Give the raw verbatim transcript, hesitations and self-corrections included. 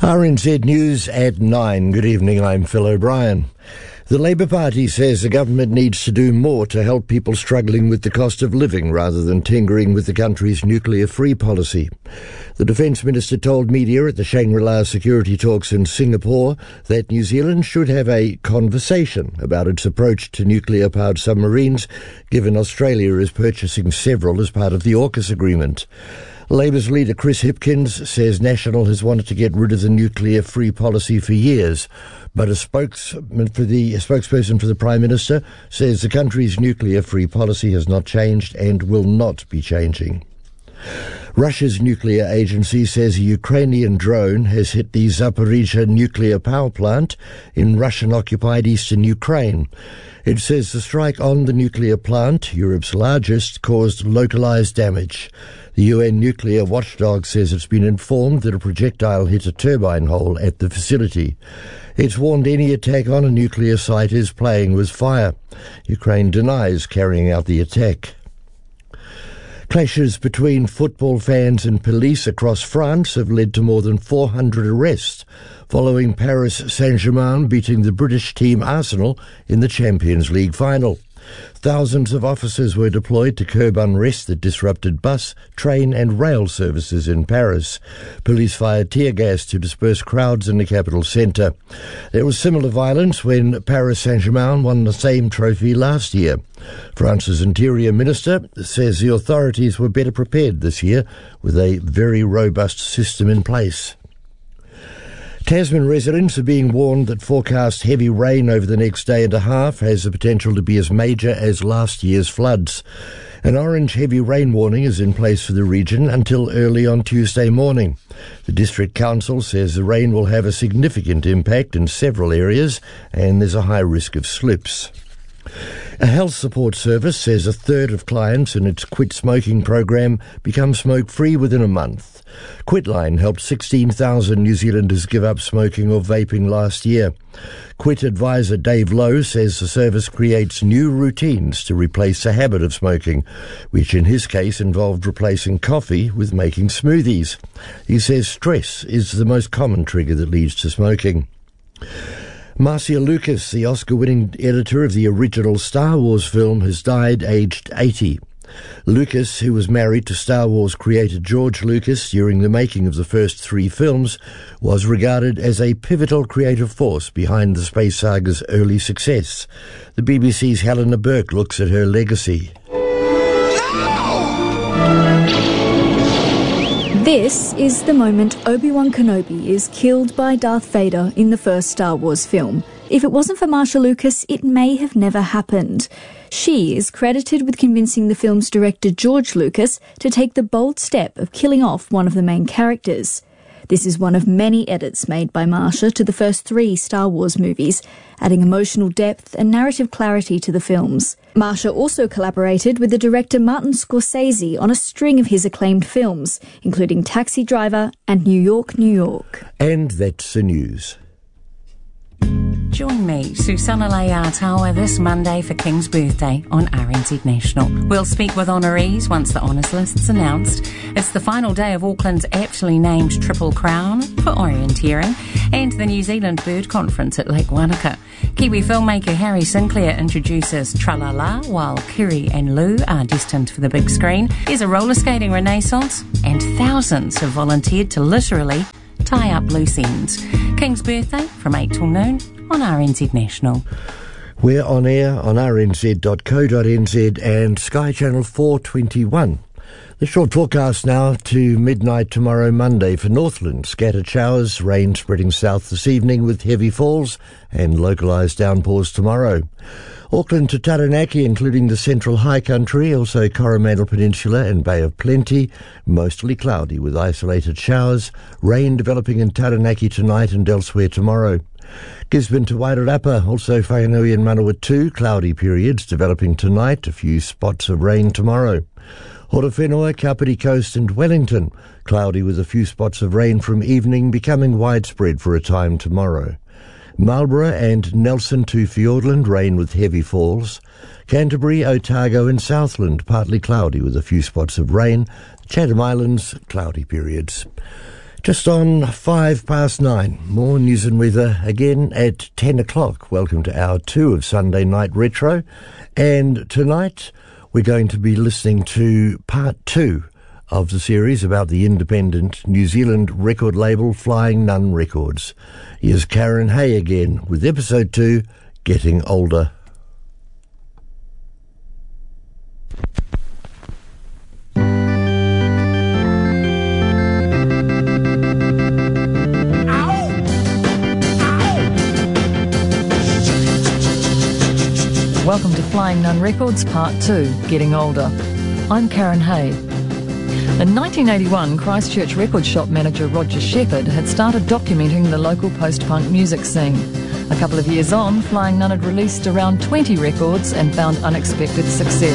R N Z News at nine. Good evening, I'm Phil O'Brien. The Labour Party says the government needs to do more to help people struggling with the cost of living rather than tinkering with the country's nuclear-free policy. The Defence Minister told media at the Shangri-La security talks in Singapore that New Zealand should have a conversation about its approach to nuclear-powered submarines, given Australia is purchasing several as part of the AUKUS agreement. Labour's leader Chris Hipkins says National has wanted to get rid of the nuclear-free policy for years, but a spokesman for the a spokesperson for the Prime Minister says the country's nuclear-free policy has not changed and will not be changing. Russia's nuclear agency says a Ukrainian drone has hit the Zaporizhzhia nuclear power plant in Russian-occupied eastern Ukraine. It says the strike on the nuclear plant, Europe's largest, caused localized damage. The U N nuclear watchdog says it's been informed that a projectile hit a turbine hole at the facility. It's warned any attack on a nuclear site is playing with fire. Ukraine denies carrying out the attack. Clashes between football fans and police across France have led to more than four hundred arrests, following Paris Saint-Germain beating the British team Arsenal in the Champions League final. Thousands of officers were deployed to curb unrest that disrupted bus, train and rail services in Paris. Police fired tear gas to disperse crowds in the capital centre. There was similar violence when Paris Saint-Germain won the same trophy last year. France's Interior Minister says the authorities were better prepared this year with a very robust system in place. Tasman residents are being warned that forecast heavy rain over the next day and a half has the potential to be as major as last year's floods. An orange heavy rain warning is in place for the region until early on Tuesday morning. The District Council says the rain will have a significant impact in several areas and there's a high risk of slips. A health support service says a third of clients in its Quit Smoking program become smoke-free within a month. Quitline helped sixteen thousand New Zealanders give up smoking or vaping last year. Quit advisor Dave Lowe says the service creates new routines to replace the habit of smoking, which in his case involved replacing coffee with making smoothies. He says stress is the most common trigger that leads to smoking. Marcia Lucas, the Oscar-winning editor of the original Star Wars film, has died aged eighty. Lucas, who was married to Star Wars creator George Lucas during the making of the first three films, was regarded as a pivotal creative force behind the space saga's early success. The B B C's Helena Burke looks at her legacy. This is the moment Obi-Wan Kenobi is killed by Darth Vader in the first Star Wars film. If it wasn't for Marcia Lucas, it may have never happened. She is credited with convincing the film's director George Lucas to take the bold step of killing off one of the main characters. This is one of many edits made by Marcia to the first three Star Wars movies, adding emotional depth and narrative clarity to the films. Marcia also collaborated with the director Martin Scorsese on a string of his acclaimed films, including Taxi Driver and New York, New York. And that's the news. Join me, Susanna Leatawa, this Monday for King's birthday on R N Z National. We'll speak with honorees once the honours list's announced. It's the final day of Auckland's aptly named Triple Crown for orienteering and the New Zealand Bird Conference at Lake Wanaka. Kiwi filmmaker Harry Sinclair introduces Tra-La-La while Kiri and Lou are destined for the big screen. There's a roller skating renaissance and thousands have volunteered to literally tie up loose ends. King's birthday from eight till noon on R N Z National. We're on air on r n z dot co dot n z and Sky Channel four twenty-one. The short forecast now to midnight tomorrow Monday for Northland. Scattered showers, rain spreading south this evening with heavy falls and localised downpours tomorrow. Auckland to Taranaki, including the Central High Country, also Coromandel Peninsula and Bay of Plenty, mostly cloudy with isolated showers. Rain developing in Taranaki tonight and elsewhere tomorrow. Gisborne to Wairarapa, also Whanganui and Manawatu, cloudy periods developing tonight, a few spots of rain tomorrow. Horowhenua, Kapiti Coast and Wellington, cloudy with a few spots of rain from evening, becoming widespread for a time tomorrow. Marlborough and Nelson to Fiordland, rain with heavy falls. Canterbury, Otago and Southland, partly cloudy with a few spots of rain. Chatham Islands, cloudy periods. Just on five past nine. More news and weather again at ten o'clock. Welcome to hour two of Sunday Night Retro. And tonight we're going to be listening to part two of the series about the independent New Zealand record label Flying Nun Records. Here's Karen Hay again with episode two, Getting Older. Welcome to Flying Nun Records Part two, Getting Older. I'm Karen Hay. In nineteen eighty-one, Christchurch record shop manager Roger Shepherd had started documenting the local post-punk music scene. A couple of years on, Flying Nun had released around twenty records and found unexpected success.